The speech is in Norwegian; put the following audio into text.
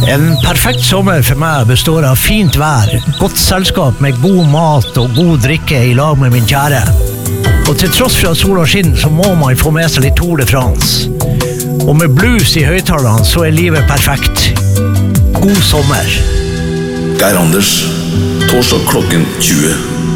En perfekt sommer for meg består av fint vær, godt selskap med god mat og god drikke i lag med min kjære. Og til tross for at sola skinner, så må man få med seg litt Tour de France. Og med blues i høyttalerne, så livet perfekt. God sommer. Geir Anders, torsdag klokken 20.